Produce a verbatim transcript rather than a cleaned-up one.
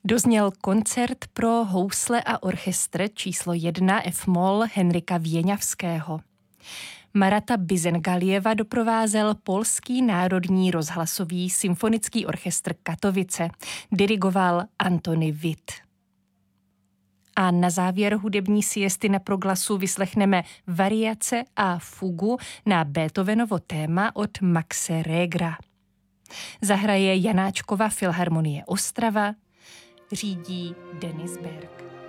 Dozněl koncert pro housle a orchestr číslo jedna F-moll Henryka Věňavského. Marata Bizengalijeva doprovázel Polský národní rozhlasový symfonický orchestr Katovice. Dirigoval Antony Witt. A na závěr hudební siesty na Proglasu vyslechneme variace a fugu na Beethovenovo téma od Maxe Regera. Zahraje Janáčkova filharmonie Ostrava, řídí Denis Berg.